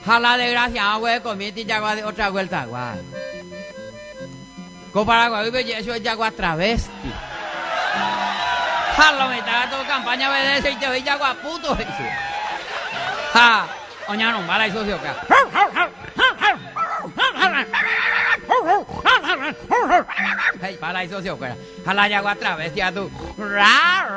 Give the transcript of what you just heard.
Jala desgraciado, güey, comiste yagua de otra vuelta, guay. Coparaguay, eso es yagua travesti. Jala, me está todo campaña de ese y te voy yagua puto, eso. Ja, oña no, mala y socio, que. Hey, para y socio, que. Jala yagua travesti a tú. Rar.